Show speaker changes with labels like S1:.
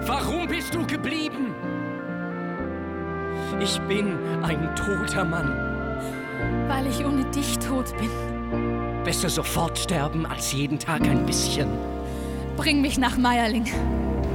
S1: Warum bist du geblieben? Ich bin ein toter Mann.
S2: Weil ich ohne dich tot bin.
S1: Besser sofort sterben, als jeden Tag ein bisschen.
S2: Bring mich nach Meierling.